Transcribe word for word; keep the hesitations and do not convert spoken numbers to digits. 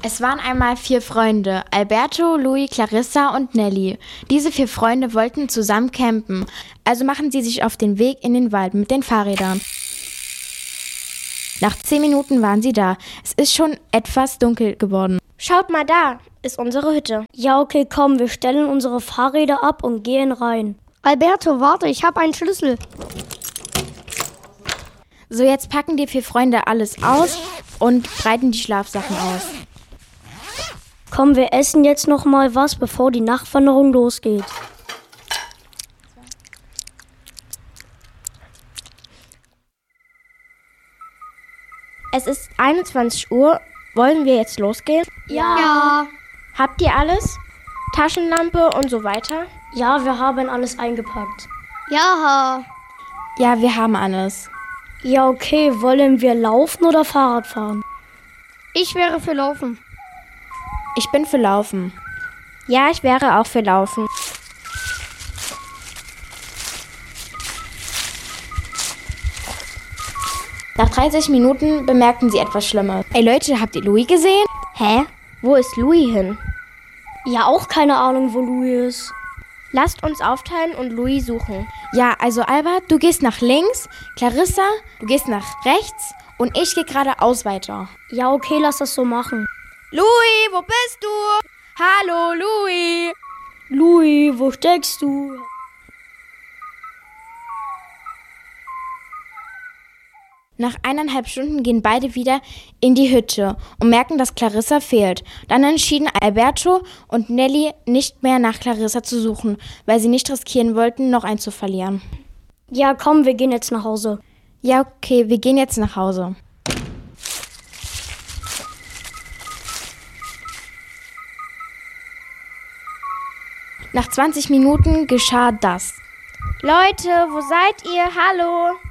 Es waren einmal vier Freunde, Alberto, Louis, Clarissa und Nelly. Diese vier Freunde wollten zusammen campen, also machen sie sich auf den Weg in den Wald mit den Fahrrädern. Nach zehn Minuten waren sie da. Es ist schon etwas dunkel geworden. Schaut mal, da ist unsere Hütte. Ja, okay, komm, wir stellen unsere Fahrräder ab und gehen rein. Alberto, warte, ich habe einen Schlüssel. So, jetzt packen die vier Freunde alles aus und breiten die Schlafsachen aus. Komm, wir essen jetzt noch mal was, bevor die Nachtwanderung losgeht. Es ist einundzwanzig Uhr. Wollen wir jetzt losgehen? Ja. ja. Habt ihr alles? Taschenlampe und so weiter? Ja, wir haben alles eingepackt. Ja. Ja, wir haben alles. Ja, okay. Wollen wir laufen oder Fahrrad fahren? Ich wäre für Laufen. Ich bin für Laufen. Ja, ich wäre auch für Laufen. Nach dreißig Minuten bemerkten sie etwas Schlimmes. Ey Leute, habt ihr Louis gesehen? Hä? Wo ist Louis hin? Ja, auch keine Ahnung, wo Louis ist. Lasst uns aufteilen und Louis suchen. Ja, also Albert, du gehst nach links, Clarissa, du gehst nach rechts und ich gehe geradeaus weiter. Ja, okay, lass das so machen. Louis, wo bist du? Hallo, Louis. Louis, wo steckst du? Nach eineinhalb Stunden gehen beide wieder in die Hütte und merken, dass Clarissa fehlt. Dann entschieden Alberto und Nelly, nicht mehr nach Clarissa zu suchen, weil sie nicht riskieren wollten, noch einen zu verlieren. Ja, komm, wir gehen jetzt nach Hause. Ja, okay, wir gehen jetzt nach Hause. Nach zwanzig Minuten geschah das. Leute, wo seid ihr? Hallo?